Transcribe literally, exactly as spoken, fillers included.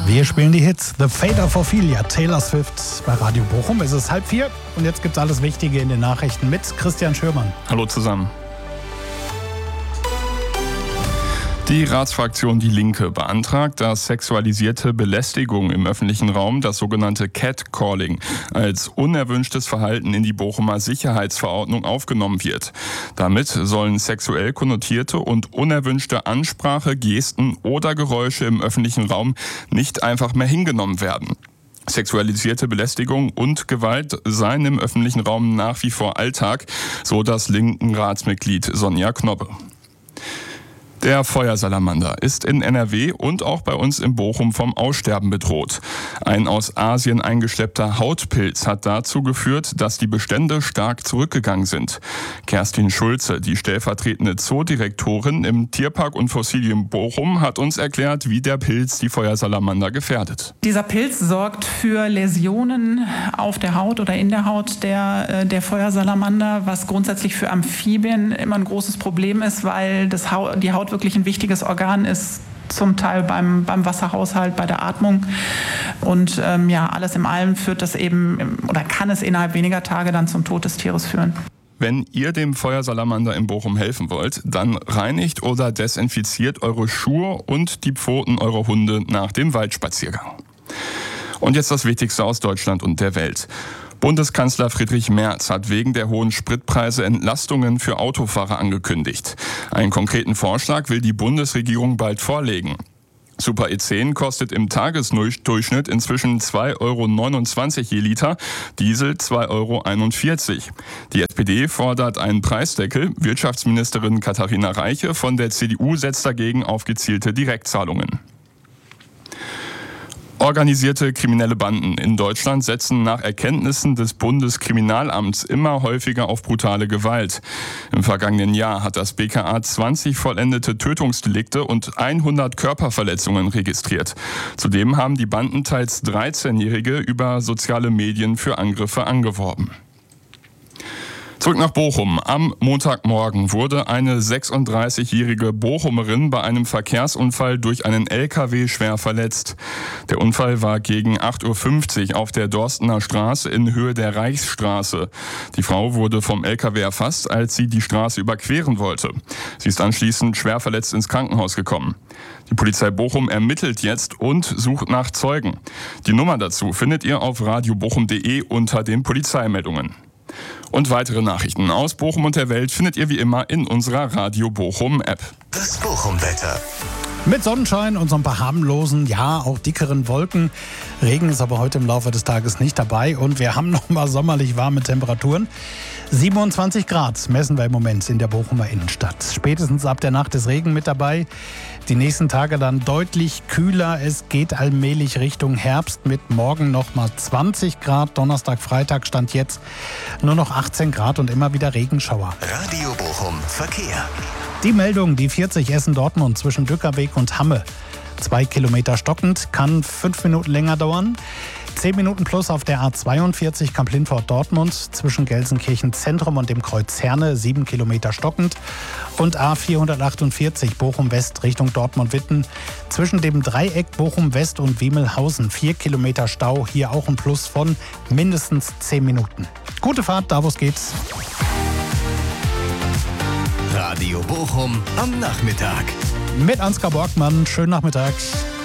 Wir spielen die Hits. The Fate of Ophelia, Taylor Swift bei Radio Bochum. Es ist halb vier und jetzt gibt's alles Wichtige in den Nachrichten mit Christian Schürmann. Hallo zusammen. Die Ratsfraktion Die Linke beantragt, dass sexualisierte Belästigung im öffentlichen Raum, das sogenannte Catcalling, als unerwünschtes Verhalten in die Bochumer Sicherheitsverordnung aufgenommen wird. Damit sollen sexuell konnotierte und unerwünschte Ansprache, Gesten oder Geräusche im öffentlichen Raum nicht einfach mehr hingenommen werden. Sexualisierte Belästigung und Gewalt seien im öffentlichen Raum nach wie vor Alltag, so das linken Ratsmitglied Sonja Knobbe. Der Feuersalamander ist in N R W und auch bei uns in Bochum vom Aussterben bedroht. Ein aus Asien eingeschleppter Hautpilz hat dazu geführt, dass die Bestände stark zurückgegangen sind. Kerstin Schulze, die stellvertretende Zoodirektorin im Tierpark und Fossilium Bochum, hat uns erklärt, wie der Pilz die Feuersalamander gefährdet. Dieser Pilz sorgt für Läsionen auf der Haut oder in der Haut der, der Feuersalamander, was grundsätzlich für Amphibien immer ein großes Problem ist, weil das ha- die Haut wirklich ein wichtiges Organ ist, zum Teil beim, beim Wasserhaushalt, bei der Atmung. Und ähm, ja, alles in allem führt das eben oder kann es innerhalb weniger Tage dann zum Tod des Tieres führen. Wenn ihr dem Feuersalamander in Bochum helfen wollt, dann reinigt oder desinfiziert eure Schuhe und die Pfoten eurer Hunde nach dem Waldspaziergang. Und jetzt das Wichtigste aus Deutschland und der Welt. Bundeskanzler Friedrich Merz hat wegen der hohen Spritpreise Entlastungen für Autofahrer angekündigt. Einen konkreten Vorschlag will die Bundesregierung bald vorlegen. Super E zehn kostet im Tagesdurchschnitt inzwischen zwei Euro neunundzwanzig je Liter, Diesel zwei Euro einundvierzig. Die S P D fordert einen Preisdeckel. Wirtschaftsministerin Katharina Reiche von der C D U setzt dagegen auf gezielte Direktzahlungen. Organisierte kriminelle Banden in Deutschland setzen nach Erkenntnissen des Bundeskriminalamts immer häufiger auf brutale Gewalt. Im vergangenen Jahr hat das B K A zwanzig vollendete Tötungsdelikte und hundert Körperverletzungen registriert. Zudem haben die Banden teils dreizehnjährige über soziale Medien für Angriffe angeworben. Zurück nach Bochum. Am Montagmorgen wurde eine sechsunddreißigjährige Bochumerin bei einem Verkehrsunfall durch einen L K W schwer verletzt. Der Unfall war gegen acht Uhr fünfzig auf der Dorstener Straße in Höhe der Reichsstraße. Die Frau wurde vom L K W erfasst, als sie die Straße überqueren wollte. Sie ist anschließend schwer verletzt ins Krankenhaus gekommen. Die Polizei Bochum ermittelt jetzt und sucht nach Zeugen. Die Nummer dazu findet ihr auf radiobochum punkt de unter den Polizeimeldungen. Und weitere Nachrichten aus Bochum und der Welt findet ihr wie immer in unserer Radio Bochum App. Das Bochum-Wetter. Mit Sonnenschein und so ein paar harmlosen, ja auch dickeren Wolken. Regen ist aber heute im Laufe des Tages nicht dabei und wir haben noch mal sommerlich warme Temperaturen. siebenundzwanzig Grad messen wir im Moment in der Bochumer Innenstadt. Spätestens ab der Nacht ist Regen mit dabei. Die nächsten Tage dann deutlich kühler. Es geht allmählich Richtung Herbst mit morgen noch mal zwanzig Grad. Donnerstag, Freitag stand jetzt nur noch achtzehn Grad und immer wieder Regenschauer. Radio Bochum Verkehr. Die Meldung, die vierzig Essen-Dortmund zwischen Dückerbeek und Hamme. Zwei Kilometer stockend, kann fünf Minuten länger dauern. Zehn Minuten plus auf der A zweiundvierzig Kamp-Lindfort-Dortmund zwischen Gelsenkirchen Zentrum und dem Kreuz Herne, sieben Kilometer stockend. Und A vierhundertachtundvierzig Bochum-West Richtung Dortmund-Witten zwischen dem Dreieck Bochum-West und Wiemelhausen, vier Kilometer Stau, hier auch ein Plus von mindestens zehn Minuten. Gute Fahrt, da wo es geht. Radio Bochum am Nachmittag. Mit Ansgar Borgmann, schönen Nachmittag.